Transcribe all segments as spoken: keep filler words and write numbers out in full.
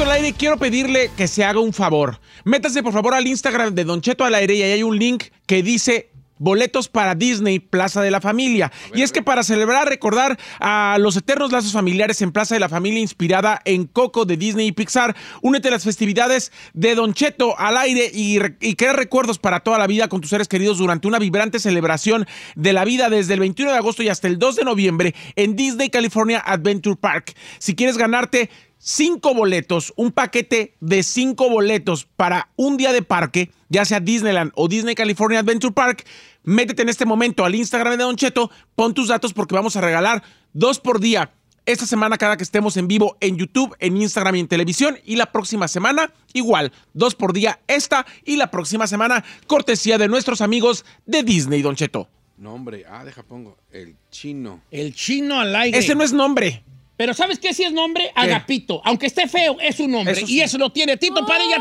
Cheto al aire, quiero pedirle que se haga un favor. Métase por favor al Instagram de Don Cheto al aire y ahí hay un link que dice boletos para Disney, Plaza de la Familia. Ver, y es que para celebrar, recordar a los eternos lazos familiares en Plaza de la Familia, inspirada en Coco de Disney y Pixar, únete a las festividades de Don Cheto al aire y, y crea recuerdos para toda la vida con tus seres queridos durante una vibrante celebración de la vida desde el veintiuno de agosto y hasta el dos de noviembre en Disney California Adventure Park. Si quieres ganarte cinco boletos, un paquete de cinco boletos para un día de parque, ya sea Disneyland o Disney California Adventure Park, métete en este momento al Instagram de Don Cheto, pon tus datos porque vamos a regalar dos por día esta semana cada que estemos en vivo en YouTube, en Instagram y en televisión, y la próxima semana igual, dos por día esta y la próxima semana cortesía de nuestros amigos de Disney, Don Cheto. Nombre, ah, deja pongo, el chino. El chino al aire. Ese no es nombre. Pero ¿sabes qué? Si es nombre, Agapito. Aunque esté feo, es un nombre. Eso sí. Y eso lo tiene Tito Padilla.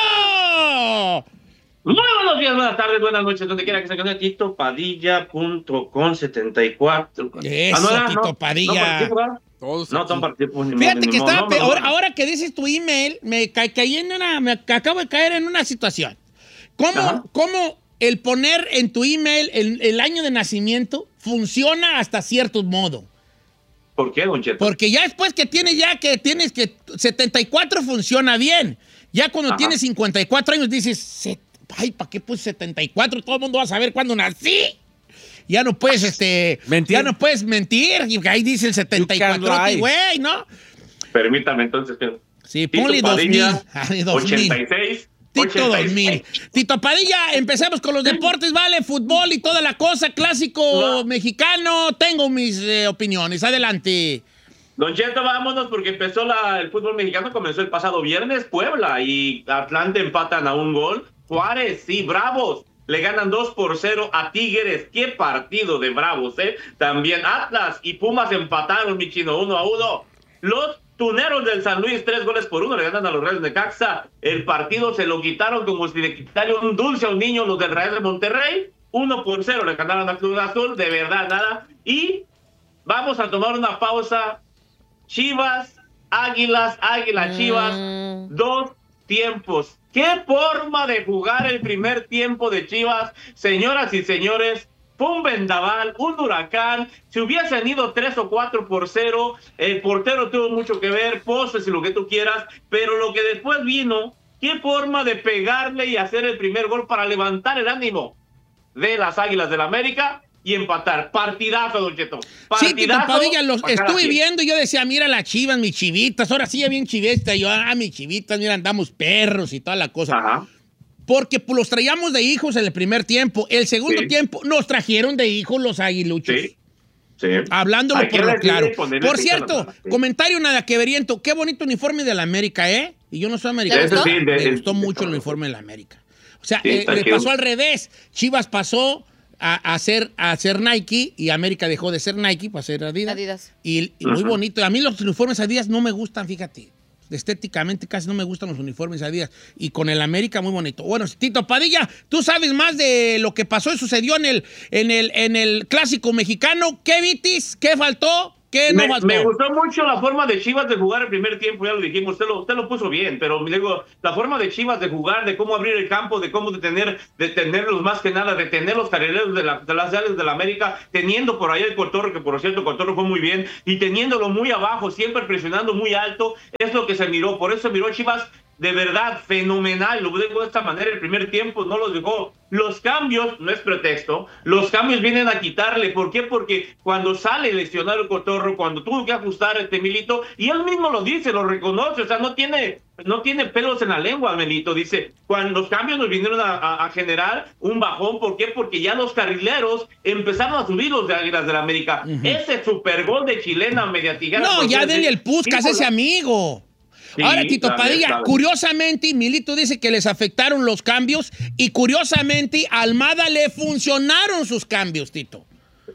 ¡Tito! Muy buenos días, buenas tardes, buenas noches, donde quiera que se conecte. Tito Padilla punto com setenta y cuatro. Eso, ah, no, Tito no, Padilla. No, Todos no, no participo. Fíjate que estaba peor. Ahora, ahora que dices tu email, me ca caí en una, me acabo de caer en una situación. ¿Cómo, cómo el poner en tu email el, el año de nacimiento funciona hasta cierto modo? ¿Por qué, Don Cheto? Porque ya después que tienes ya que tienes que setenta y cuatro funciona bien. Ya cuando Ajá. tienes cincuenta y cuatro años dices, ay, ¿para qué puse setenta y cuatro? Todo el mundo va a saber cuándo nací. Ya no puedes, este, mentir. Ya no puedes mentir. Ahí dice el setenta y cuatro, güey, ¿no? Permítame entonces que... Sí, ponle dos mil. ochenta y seis. Tito dos mil. Tito Padilla, empecemos con los deportes, ¿vale? Fútbol y toda la cosa, clásico no. mexicano. Tengo mis eh, opiniones. Adelante. Don Cheto, vámonos porque empezó la, el fútbol mexicano, comenzó el pasado viernes. Puebla y Atlante empatan a un gol. Juárez y Bravos le ganan dos por cero a Tigres. Qué partido de Bravos, ¿eh? También Atlas y Pumas empataron, mi chino, uno a uno. Los Tuneros del San Luis, tres goles por uno, le ganan a los Reyes de Necaxa. El partido se lo quitaron como si le quitaran un dulce a un niño los del Real de Monterrey. Uno por cero le ganaron a Cruz Azul, de verdad, nada. Y vamos a tomar una pausa. Chivas, Águilas, Águilas, Chivas, mm. dos tiempos. ¡Qué forma de jugar el primer tiempo de Chivas! Señoras y señores, fue un vendaval, un huracán. Si hubiesen ido tres o cuatro por cero, el portero tuvo mucho que ver, poses y lo que tú quieras, pero lo que después vino, qué forma de pegarle y hacer el primer gol para levantar el ánimo de las Águilas del América y empatar. Partidazo, Don Cheto. Partidazo. Sí, Tito Padilla, los estuve viendo y yo decía, mira las Chivas, mis chivitas, ahora sí ya bien chivesta, yo, ah, mis chivitas, mira, andamos perros y toda la cosa. Ajá. Porque pues, los traíamos de hijos en el primer tiempo. El segundo sí. tiempo nos trajeron de hijos los aguiluchos. Sí. Sí. Hablándolo por lo claro. Por cierto, sí. comentario nada que veriento. Qué bonito uniforme de la América, ¿eh? Y yo no soy americano. Sí, de, me de, gustó de, mucho de, el uniforme de la América. O sea, sí, eh, le pasó al revés. Chivas pasó a, a, ser, a ser Nike y América dejó de ser Nike para ser Adidas. Adidas. Y, y muy bonito. A mí los uniformes Adidas no me gustan, fíjate. Estéticamente casi no me gustan los uniformes Adidas. Y con el América muy bonito. Bueno, Tito Padilla, tú sabes más de lo que pasó y sucedió en el, en el, en el clásico mexicano. ¿Qué vitis? ¿Qué faltó? ¿Qué no me, faltó? Me gustó mucho la forma de Chivas de jugar el primer tiempo, ya lo dijimos, usted lo, usted lo puso bien, pero digo, la forma de Chivas de jugar, de cómo abrir el campo, de cómo detener, detenerlos más que nada, detener los carrileros de, la, de las áreas de la América, teniendo por ahí el Cotorro, que por cierto el Cotorro fue muy bien, y teniéndolo muy abajo, siempre presionando muy alto, es lo que se miró, por eso miró Chivas de verdad fenomenal, lo digo de esta manera, el primer tiempo no los dejó. Los cambios, no es pretexto, los cambios vienen a quitarle. ¿Por qué? Porque cuando sale lesionado el Cotorro, cuando tuvo que ajustar este Milito, y él mismo lo dice, lo reconoce, o sea, no tiene, no tiene pelos en la lengua, Milito, dice, cuando los cambios nos vinieron a, a, a generar un bajón, ¿por qué? Porque ya los carrileros empezaron a subir los de Águilas del América. Uh-huh. Ese super gol de chilena media tijera. No, ya denle el Puskas, ese amigo. Sí, ahora, Tito sabe, Padilla, sabe. Curiosamente, Milito dice que les afectaron los cambios y curiosamente a Almada le funcionaron sus cambios, Tito.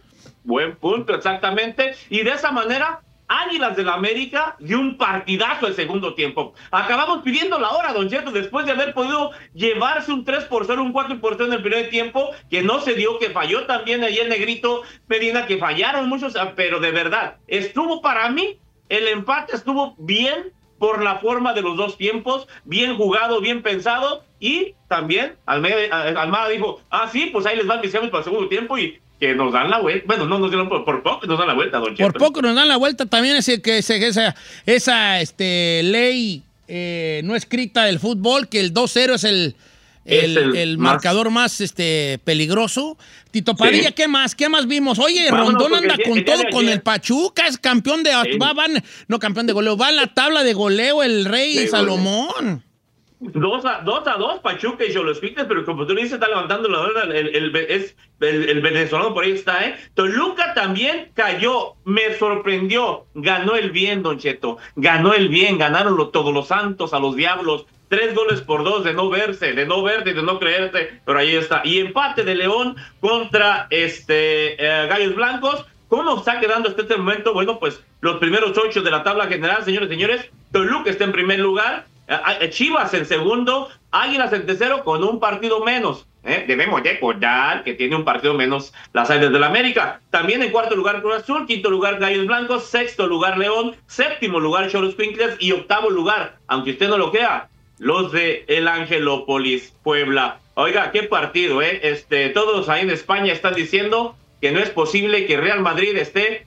Buen punto, exactamente. Y de esa manera, Águilas del América dio un partidazo el segundo tiempo. Acabamos pidiendo la hora, Don Cheto, después de haber podido llevarse un tres por cero, un cuatro por cero en el primer tiempo, que no se dio, que falló también ahí el Negrito Medina, que fallaron muchos, pero de verdad, estuvo para mí, el empate estuvo bien, por la forma de los dos tiempos, bien jugado, bien pensado, y también Almeida, Almada dijo, ah, sí, pues ahí les van mis cambios para el segundo tiempo y que nos dan la vuelta. Bueno, no nos dieron por, por poco, nos dan la vuelta, don Cheto. Por poco nos dan la vuelta. También es que esa, esa este, ley eh, no escrita del fútbol, que el dos cero es el, el, el, el más... marcador más este, peligroso. Tito Padilla, sí. ¿Qué más? ¿Qué más vimos? Oye, Vámonos, Rondón anda con todo, con el Pachuca, es campeón de... Sí. Va, van, no, campeón de goleo, va en la tabla de goleo el Rey sí, Salomón. Dos a, dos a dos, Pachuca y Xolos Quiques, pero como tú dices, está levantando la hora, el, el, es, el, el venezolano por ahí está, ¿eh? Toluca también cayó, me sorprendió, ganó el bien, Don Cheto, ganó el bien, ganaron lo, todos los santos a los diablos, tres goles por dos de no verse, de no verte, de no creerte, pero ahí está. Y empate de León contra este eh, Gallos Blancos. ¿Cómo está quedando hasta este momento? Bueno, pues los primeros ocho de la tabla general, señores y señores, Toluca está en primer lugar, Chivas en segundo, Águilas en tercero con un partido menos. ¿eh? Debemos recordar que tiene un partido menos las Águilas del América. También en cuarto lugar Cruz Azul, quinto lugar Gallos Blancos, sexto lugar León, séptimo lugar Xolos Quiques y octavo lugar, aunque usted no lo crea, los de el Angelópolis, Puebla. Oiga, qué partido, ¿eh? Este, todos ahí en España están diciendo que no es posible que Real Madrid esté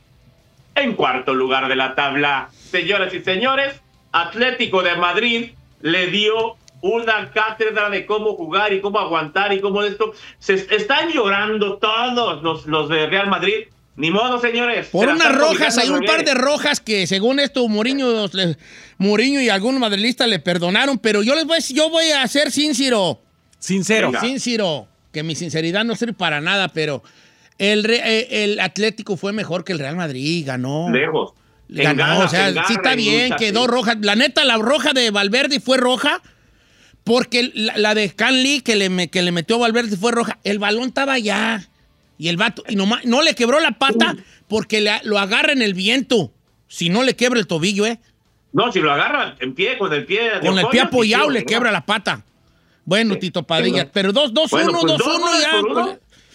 en cuarto lugar de la tabla. Señoras y señores, Atlético de Madrid le dio una cátedra de cómo jugar y cómo aguantar y cómo esto. Se están llorando todos los, los de Real Madrid. Ni modo, señores. Por unas rojas, hay un par de rojas que según esto Mourinho, Mourinho y algunos madrilistas le perdonaron, pero yo les voy a decir, yo voy a ser sincero. Sincero. Venga. Sincero, que mi sinceridad no sirve para nada, pero el, el Atlético fue mejor que el Real Madrid, ganó. Lejos. Ganó, Engana, o sea, engana, sí está bien, lucha, quedó sí. roja. La neta, la roja de Valverde fue roja porque la, la de Canley que le, que le metió a Valverde fue roja. El balón estaba allá y el vato, y nomás, no le quebró la pata porque le, lo agarra en el viento. Si no le quebra el tobillo, ¿eh? No, si lo agarra en pie, con el pie. Con el pie apoyado sí, le quebra la pata. Bueno, sí, Tito Padilla, sí, pero dos dos uno, dos uno ya. Pues,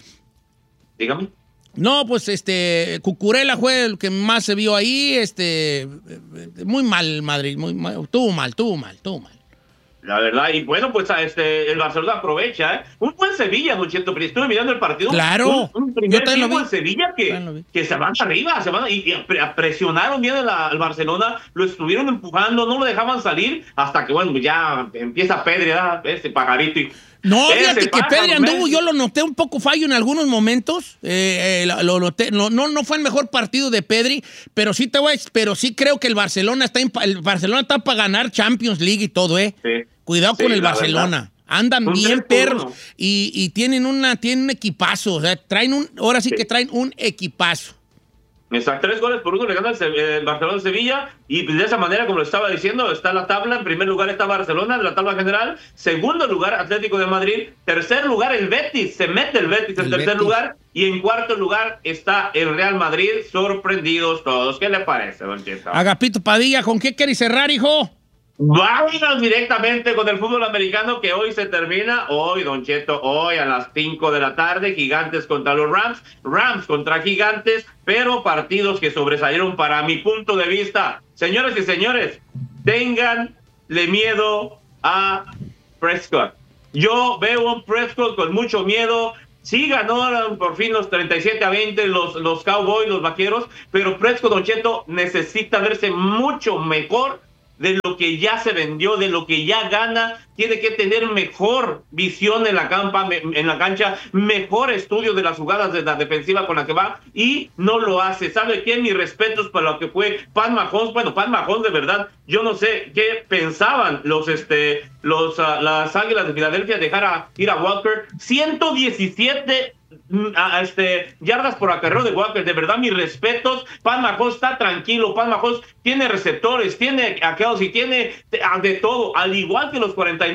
dígame. No, pues este, Cucurella fue el que más se vio ahí, este, muy mal Madrid, muy mal, tuvo mal, tuvo mal, tuvo mal. La verdad, y bueno, pues este, el Barcelona aprovecha, ¿eh? Un buen Sevilla, Don Cheto, pero estuve mirando el partido. Claro. Un, un primer tiempo en Sevilla que, que se van arriba, se van, y, y presionaron bien al Barcelona, lo estuvieron empujando, no lo dejaban salir, hasta que, bueno, ya empieza Pedri, ¿verdad? Ese pajarito y... No, fíjate que Pedri anduvo, yo lo noté un poco fallo en algunos momentos. Eh, eh, lo noté, no, no, no fue el mejor partido de Pedri, pero sí te voy a, pero sí creo que el Barcelona está, el Barcelona está para ganar Champions League y todo, ¿eh? Sí. Cuidado sí, con el Barcelona. Verdad. Andan un bien perros y, y tienen una, tienen un equipazo, o sea, traen un, ahora sí, sí. que traen un equipazo. Exacto, tres goles por uno le gana el, el Barcelona Sevilla y de esa manera, como lo estaba diciendo, está la tabla. En primer lugar está Barcelona de la tabla general, segundo lugar Atlético de Madrid, tercer lugar el Betis, se mete el Betis en el tercer Betis. lugar y en cuarto lugar está el Real Madrid. Sorprendidos todos. ¿Qué le parece, don Cheto? Agapito Padilla, ¿con qué quieres cerrar, hijo? Vámonos directamente con el fútbol americano que hoy se termina, hoy, Don Cheto, hoy a las cinco de la tarde, Gigantes contra los Rams, Rams contra Gigantes, pero partidos que sobresalieron para mi punto de vista. Señores y señores, ténganle miedo a Prescott. Yo veo a un Prescott con mucho miedo. Sí ganaron por fin los treinta y siete a veinte los, los Cowboys, los Vaqueros, pero Prescott, Don Cheto, necesita verse mucho mejor de lo que ya se vendió, de lo que ya gana. Tiene que tener mejor visión en la, campa, en la cancha, mejor estudio de las jugadas de la defensiva con la que va, y no lo hace. ¿Sabe qué? Mis respetos para lo que fue Pat Mahomes. Bueno, Pat Mahomes, de verdad, yo no sé qué pensaban los, este, los, uh, las Águilas de Filadelfia dejar a, ir a Walker. ciento diecisiete A este, yardas por acarreo de Walker, de verdad mis respetos. Pat Mahomes está tranquilo, Pat Mahomes tiene receptores, tiene a Kelsey, tiene de todo, al igual que los cuarenta y nueve,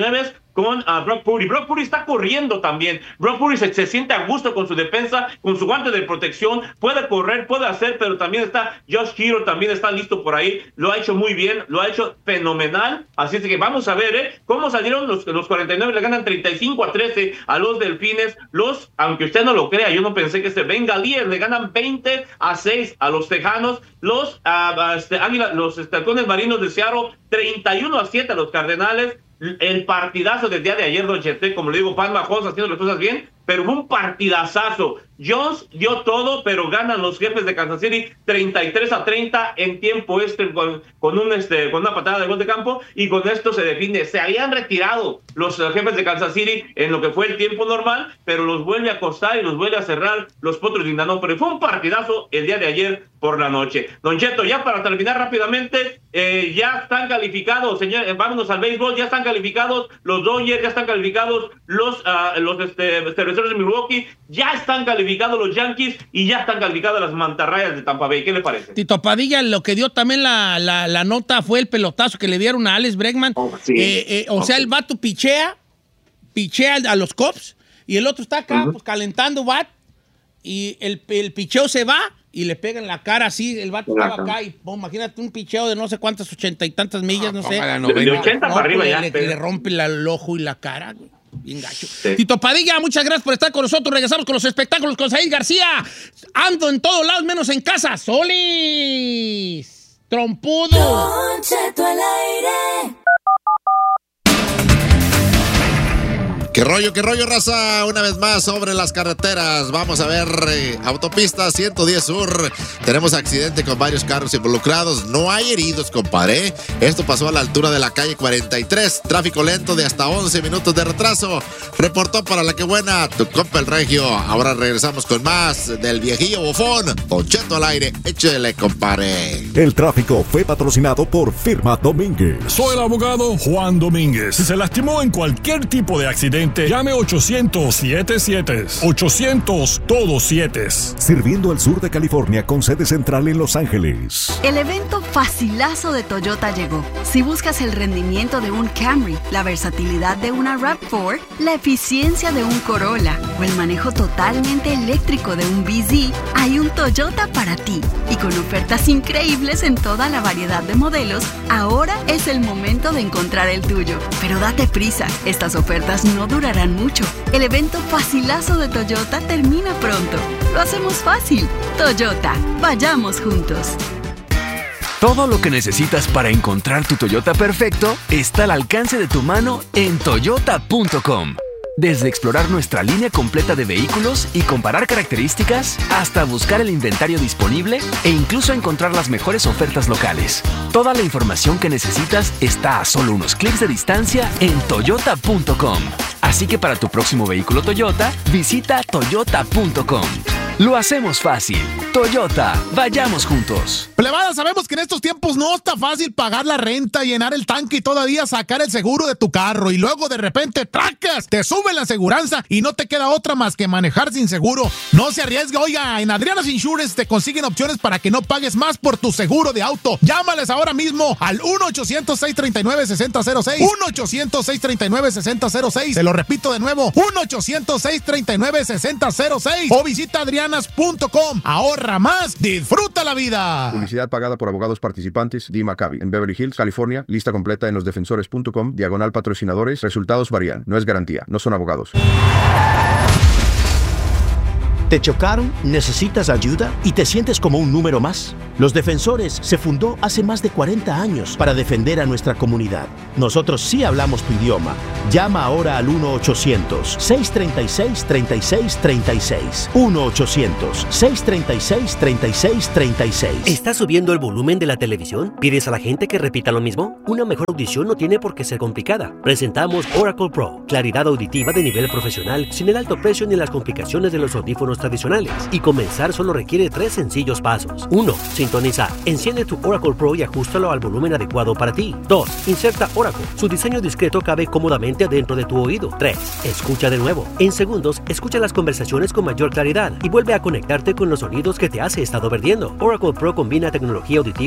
con uh, Brock Purdy. Brock Purdy está corriendo también. Brock Purdy se, se siente a gusto con su defensa, con su guante de protección, puede correr, puede hacer, pero también está Josh Hero, también está listo por ahí, lo ha hecho muy bien, lo ha hecho fenomenal, así es que vamos a ver, ¿eh? Cómo salieron los, los cuarenta y nueve, le ganan treinta y cinco a trece a los Delfines, los, aunque usted no lo crea, yo no pensé que este Bengalíes le ganan veinte a seis a los Tejanos, los uh, este, Águila, los este, halcones marinos de Seattle, treinta y uno a siete a los Cardenales. El partidazo del día de ayer, Don Chete, como le digo, Pat Mahomes haciendo las cosas bien, pero fue un partidazazo. Jones dio todo, pero ganan los Jefes de Kansas City treinta y tres a treinta en tiempo este con, con, un, este, con una patada de gol de campo, y con esto se define. Se habían retirado los uh, Jefes de Kansas City en lo que fue el tiempo normal, pero los vuelve a costar y los vuelve a cerrar los Potros de Indianápolis. Fue un partidazo el día de ayer por la noche. Don Cheto, ya para terminar rápidamente, eh, ya están calificados, señor, eh, vámonos al béisbol, ya están calificados los Dodgers, ya están calificados los, uh, los este, cerveceros de Milwaukee, ya están calificados los Yankees y ya están calificadas las mantarrayas de Tampa Bay. ¿Qué le parece? Tito Padilla, lo que dio también la, la, la nota fue el pelotazo que le dieron a Alex Bregman. Oh, sí. eh, eh, o okay. sea, el vato pichea, pichea a los Cubs y el otro está acá, uh-huh. pues calentando bat, y el, el picheo se va y le pega en la cara así, el vato estaba acá y oh, imagínate un picheo de no sé cuántas, ochenta y tantas millas, no, no sé. De, de ochenta no, para arriba ya. Le, le rompe la, el ojo y la cara, güey. Bien gacho. Sí. Tito Padilla, muchas gracias por estar con nosotros. Regresamos con los espectáculos con Said García. Ando en todos lados menos en casa. Solis. Trompudo. Don Cheto al aire. ¿Qué rollo, qué rollo, raza? Una vez más sobre las carreteras. Vamos a ver, eh, autopista ciento diez Sur. Tenemos accidente con varios carros involucrados. No hay heridos, compadre. Esto pasó a la altura de la calle cuarenta y tres. Tráfico lento de hasta once minutos de retraso. Reportó para La Que Buena, tu compa el Regio. Ahora regresamos con más del viejillo bofón. Don Cheto al aire. Échele, compadre. El tráfico fue patrocinado por Firma Domínguez. Soy el abogado Juan Domínguez. Si se lastimó en cualquier tipo de accidente, llame ochocientos siete siete. ochocientos todos siete. Sirviendo al sur de California con sede central en Los Ángeles. El evento facilazo de Toyota llegó. Si buscas el rendimiento de un Camry, la versatilidad de una RAV cuatro, la eficiencia de un Corolla o el manejo totalmente eléctrico de un B Z, hay un Toyota para ti. Y con ofertas increíbles en toda la variedad de modelos, ahora es el momento de encontrar el tuyo. Pero date prisa, estas ofertas no durarán mucho. El evento facilazo de Toyota termina pronto. Lo hacemos fácil. Toyota, vayamos juntos. Todo lo que necesitas para encontrar tu Toyota perfecto está al alcance de tu mano en toyota punto com. Desde explorar nuestra línea completa de vehículos y comparar características, hasta buscar el inventario disponible e incluso encontrar las mejores ofertas locales. Toda la información que necesitas está a solo unos clics de distancia en toyota punto com. Así que para tu próximo vehículo Toyota, visita toyota punto com. Lo hacemos fácil. Toyota, vayamos juntos. Plebada, sabemos que en estos tiempos no está fácil pagar la renta, llenar el tanque y todavía sacar el seguro de tu carro. Y luego de repente, ¡tracas! Te sube la aseguranza y no te queda otra más que manejar sin seguro. No se arriesgue. Oiga, en Adriana's Insurance te consiguen opciones para que no pagues más por tu seguro de auto. Llámales ahora mismo al uno ochocientos seis treinta y nueve sesenta cero seis. uno ochocientos seis treinta y nueve sesenta cero seis. Te lo repito de nuevo. uno ochocientos seis treinta y nueve sesenta cero seis. O visita adrianas punto com. Ahorra más, disfruta la vida. Publicidad pagada por abogados participantes. Dee Maccabi, en Beverly Hills, California. Lista completa en los defensores punto com. Diagonal patrocinadores. Resultados varían. No es garantía. No son abogados. ¿Te chocaron? ¿Necesitas ayuda? ¿Y te sientes como un número más? Los Defensores se fundó hace más de cuarenta años para defender a nuestra comunidad. Nosotros sí hablamos tu idioma. Llama ahora al uno ochocientos seis treinta y seis treinta y seis treinta y seis. uno ochocientos seis treinta y seis treinta y seis treinta y seis. ¿Estás subiendo el volumen de la televisión? ¿Pides a la gente que repita lo mismo? Una mejor audición no tiene por qué ser complicada. Presentamos Oracle Pro. Claridad auditiva de nivel profesional, sin el alto precio ni las complicaciones de los audífonos tradicionales. Y comenzar solo requiere tres sencillos pasos. uno. Sintonizar. Enciende tu Oracle Pro y ajustalo al volumen adecuado para ti. dos. Inserta Oracle. Su diseño discreto cabe cómodamente dentro de tu oído. tres. Escucha de nuevo. En segundos, escucha las conversaciones con mayor claridad y vuelve a conectarte con los sonidos que te has estado perdiendo. Oracle Pro combina tecnología auditiva